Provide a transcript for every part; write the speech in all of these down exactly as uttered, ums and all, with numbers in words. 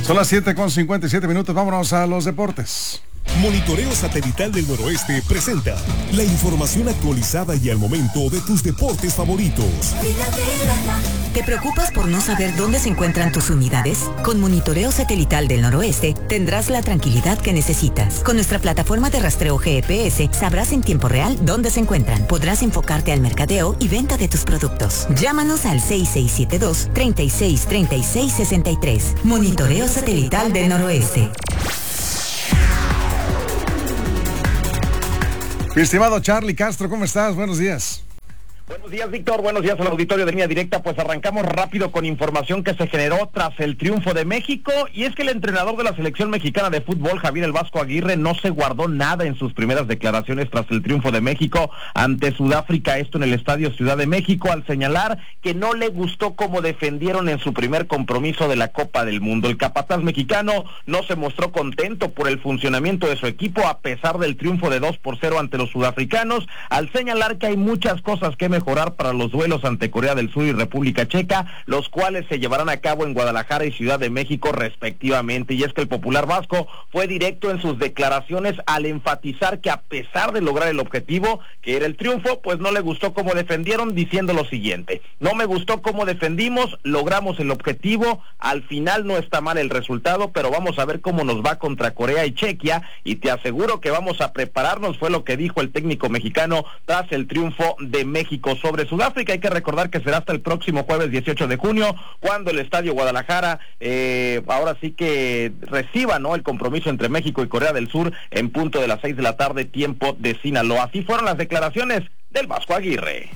Son las siete con cincuenta y siete minutos, vámonos a los deportes. Monitoreo Satelital del Noroeste presenta la información actualizada y al momento de tus deportes favoritos. ¿Te preocupas por no saber dónde se encuentran tus unidades? Con Monitoreo Satelital del Noroeste tendrás la tranquilidad que necesitas. Con nuestra plataforma de rastreo G P S sabrás en tiempo real dónde se encuentran. Podrás enfocarte al mercadeo y venta de tus productos. Llámanos al seis seis siete dos, tres seis tres seis seis tres. Monitoreo Satelital del Noroeste. Mi estimado Charlie Castro, ¿cómo estás? Buenos días. Buenos días, Víctor. Buenos días al auditorio de Línea Directa. Pues arrancamos rápido con información que se generó tras el triunfo de México. Y es que el entrenador de la selección mexicana de fútbol, Javier El Vasco Aguirre, no se guardó nada en sus primeras declaraciones tras el triunfo de México ante Sudáfrica, esto en el Estadio Ciudad de México, al señalar que no le gustó cómo defendieron en su primer compromiso de la Copa del Mundo. El capataz mexicano no se mostró contento por el funcionamiento de su equipo a pesar del triunfo de dos por cero ante los sudafricanos, al señalar que hay muchas cosas que mejorar para los duelos ante Corea del Sur y República Checa, los cuales se llevarán a cabo en Guadalajara y Ciudad de México respectivamente. Y es que el popular vasco fue directo en sus declaraciones al enfatizar que a pesar de lograr el objetivo, que era el triunfo, pues no le gustó cómo defendieron, diciendo lo siguiente: no me gustó cómo defendimos, logramos el objetivo, al final no está mal el resultado, pero vamos a ver cómo nos va contra Corea y Chequia, y te aseguro que vamos a prepararnos, fue lo que dijo el técnico mexicano tras el triunfo de México sobre Sudáfrica. Hay que recordar que será hasta el próximo jueves dieciocho de junio, cuando el Estadio Guadalajara, eh, ahora sí que reciba, ¿no?, el compromiso entre México y Corea del Sur en punto de las seis de la tarde, tiempo de Sinaloa. Así fueron las declaraciones del Vasco Aguirre.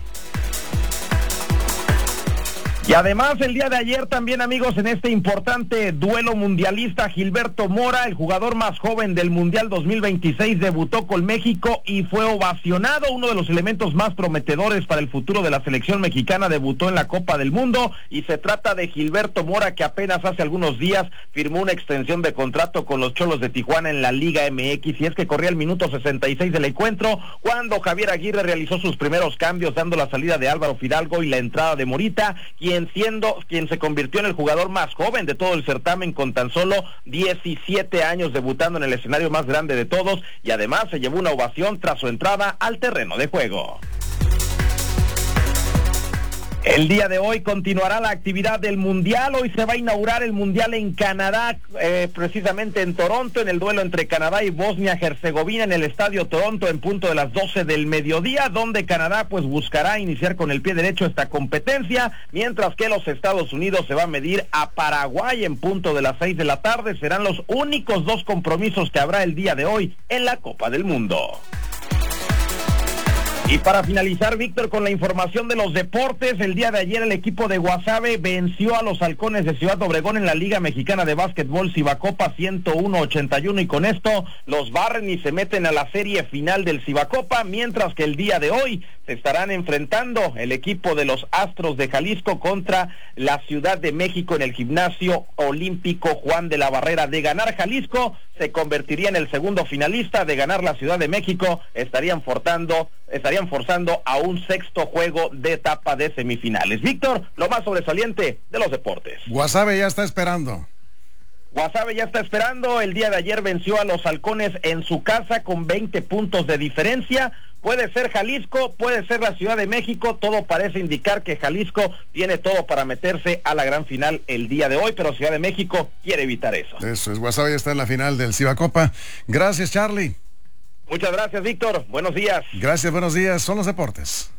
Y además el día de ayer también, amigos, en este importante duelo mundialista, Gilberto Mora, el jugador más joven del Mundial dos mil veintiséis, debutó con México y fue ovacionado. Uno de los elementos más prometedores para el futuro de la selección mexicana debutó en la Copa del Mundo, y se trata de Gilberto Mora, que apenas hace algunos días firmó una extensión de contrato con los Cholos de Tijuana en la Liga M X, y es que corría el minuto sesenta y seis del encuentro cuando Javier Aguirre realizó sus primeros cambios, dando la salida de Álvaro Fidalgo y la entrada de Morita, quien siendo quien se convirtió en el jugador más joven de todo el certamen, con tan solo diecisiete años, debutando en el escenario más grande de todos, y además se llevó una ovación tras su entrada al terreno de juego. El día de hoy continuará la actividad del Mundial. Hoy se va a inaugurar el Mundial en Canadá, eh, precisamente en Toronto, en el duelo entre Canadá y Bosnia-Herzegovina en el Estadio Toronto en punto de las doce del mediodía, donde Canadá pues buscará iniciar con el pie derecho esta competencia, mientras que los Estados Unidos se va a medir a Paraguay en punto de las seis de la tarde. Serán los únicos dos compromisos que habrá el día de hoy en la Copa del Mundo. Y para finalizar, Víctor, con la información de los deportes, el día de ayer el equipo de Guasave venció a los Halcones de Ciudad Obregón en la Liga Mexicana de Básquetbol Cibacopa ciento uno a ochenta y uno, y con esto los barren y se meten a la serie final del Cibacopa, mientras que el día de hoy se estarán enfrentando el equipo de los Astros de Jalisco contra la Ciudad de México en el Gimnasio Olímpico Juan de la Barrera. De ganar Jalisco, se convertiría en el segundo finalista. De ganar la Ciudad de México, estarían forzando, estarían forzando a un sexto juego de etapa de semifinales. Víctor, lo más sobresaliente de los deportes. Guasave ya está esperando. Guasave ya está esperando. El día de ayer venció a los Halcones en su casa con veinte puntos de diferencia. Puede ser Jalisco, puede ser la Ciudad de México, todo parece indicar que Jalisco tiene todo para meterse a la gran final el día de hoy, pero Ciudad de México quiere evitar eso. Eso es, Guasave ya está en la final del Cibacopa. Gracias, Charlie. Muchas gracias, Víctor. Buenos días. Gracias, buenos días. Son los deportes.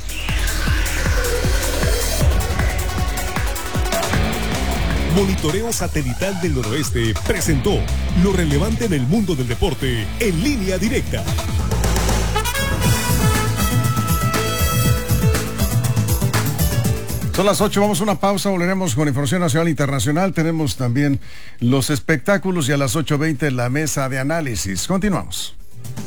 Monitoreo Satelital del Noroeste presentó lo relevante en el mundo del deporte en Línea Directa. Son las ocho, vamos a una pausa, volveremos con información nacional e internacional. Tenemos también los espectáculos y a las ocho veinte la mesa de análisis. Continuamos.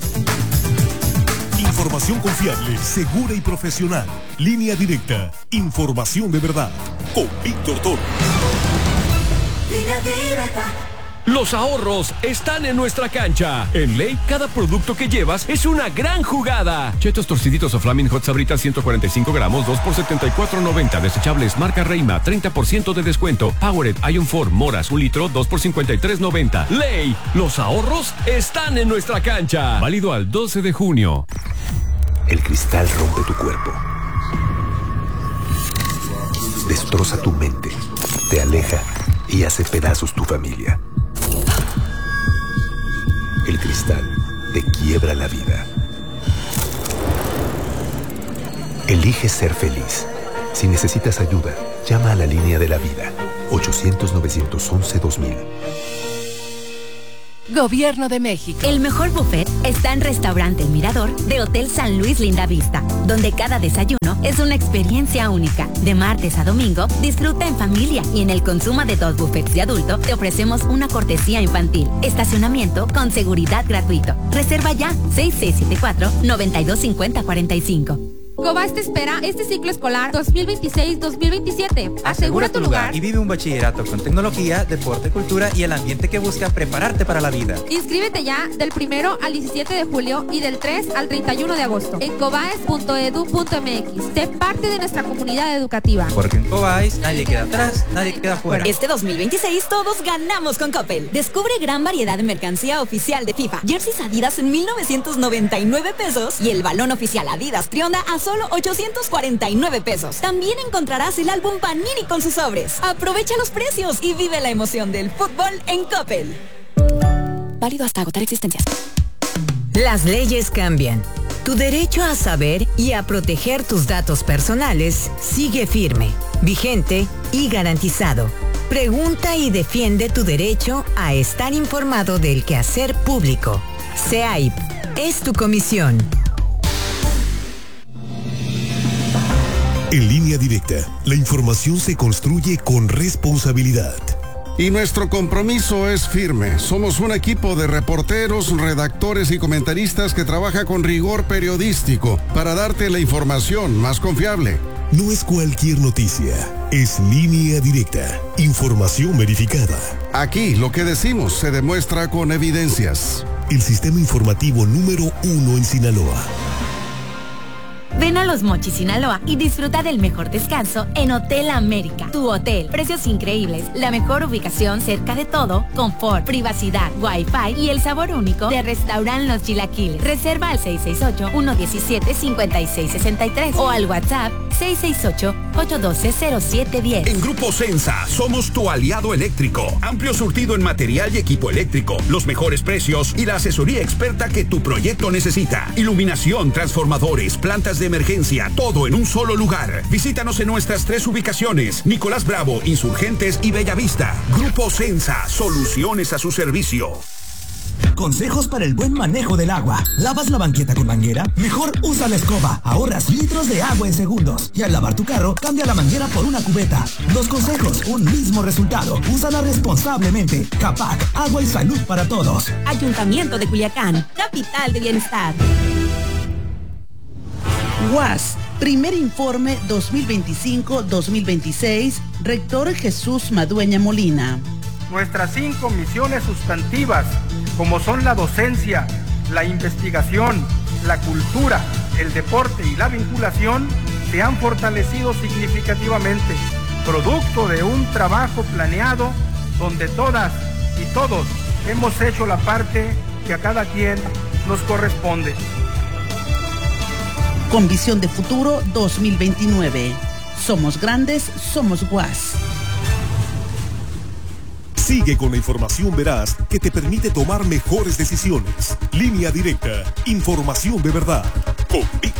Información confiable, segura y profesional. Línea Directa. Información de verdad. Con Víctor Toro. Línea Directa. Los ahorros están en nuestra cancha. En Ley, cada producto que llevas es una gran jugada. Chetos torciditos o Flaming Hot Sabritas ciento cuarenta y cinco gramos, dos por setenta y cuatro noventa. Desechables marca Reima, treinta por ciento de descuento. Powered Ion cuatro Moras, un litro, dos por cincuenta y tres noventa. Ley, los ahorros están en nuestra cancha. Válido al doce de junio. El cristal rompe tu cuerpo. Destroza tu mente. Te aleja y hace pedazos tu familia. El cristal te quiebra la vida. Elige ser feliz. Si necesitas ayuda, llama a la línea de la vida. ochocientos, novecientos once, dos mil. Gobierno de México. El mejor buffet está en Restaurante El Mirador de Hotel San Luis Linda Vista, donde cada desayuno es una experiencia única. De martes a domingo, disfruta en familia y en el consumo de dos buffets de adulto te ofrecemos una cortesía infantil. Estacionamiento con seguridad gratuito. Reserva ya seis seis siete cuatro, nueve dos cinco cero cuatro cinco. Cobas te espera este ciclo escolar dos mil veintiséis dos mil veintisiete. Asegura tu lugar y vive un bachillerato con tecnología, deporte, cultura y el ambiente que busca prepararte para la vida. Inscríbete ya del primero al diecisiete de julio y del tres al treinta y uno de agosto en cobaes punto edu punto mx. Sé parte de nuestra comunidad educativa. Porque en Cobaes nadie queda atrás, nadie queda fuera. Este dos mil veintiséis todos ganamos con Coppel. Descubre gran variedad de mercancía oficial de FIFA. Jerseys Adidas en mil novecientos noventa y nueve pesos y el balón oficial Adidas Trionda a solo ochocientos cuarenta y nueve pesos. También encontrarás el álbum Panini con sus sobres. Aprovecha los precios y vive la emoción del fútbol en Coppel. Válido hasta agotar existencias. Las leyes cambian. Tu derecho a saber y a proteger tus datos personales sigue firme, vigente y garantizado. Pregunta y defiende tu derecho a estar informado del quehacer público. C E A I P es tu comisión. En Línea Directa, la información se construye con responsabilidad. Y nuestro compromiso es firme. Somos un equipo de reporteros, redactores y comentaristas que trabaja con rigor periodístico para darte la información más confiable. No es cualquier noticia, es Línea Directa, información verificada. Aquí lo que decimos se demuestra con evidencias. El sistema informativo número uno en Sinaloa. Ven a Los Mochis, Sinaloa y disfruta del mejor descanso en Hotel América. Tu hotel, precios increíbles, la mejor ubicación cerca de todo, confort, privacidad, wifi y el sabor único de Restaurant Los Chilaquiles. Reserva al seis seis ocho, uno uno siete, cinco seis seis tres o al WhatsApp seis seis ocho, ocho uno dos, cero siete uno cero. En Grupo Sensa somos tu aliado eléctrico. Amplio surtido en material y equipo eléctrico, los mejores precios y la asesoría experta que tu proyecto necesita. Iluminación, transformadores, plantas de emergencia, todo en un solo lugar. Visítanos en nuestras tres ubicaciones: Nicolás Bravo, Insurgentes y Bellavista. Grupo Sensa, soluciones a su servicio. Consejos para el buen manejo del agua. ¿Lavas la banqueta con manguera? Mejor usa la escoba. Ahorras litros de agua en segundos. Y al lavar tu carro, cambia la manguera por una cubeta. Dos consejos, un mismo resultado. Úsala responsablemente. Capac, agua y salud para todos. Ayuntamiento de Culiacán, capital de bienestar. U A S, primer informe dos mil veinticinco dos mil veintiséis, rector Jesús Madueña Molina. Nuestras cinco misiones sustantivas, como son la docencia, la investigación, la cultura, el deporte y la vinculación, se han fortalecido significativamente, producto de un trabajo planeado donde todas y todos hemos hecho la parte que a cada quien nos corresponde. Con visión de futuro dos mil veintinueve. Somos grandes, somos U A S. Sigue con la información veraz que te permite tomar mejores decisiones. Línea Directa, información de verdad. Con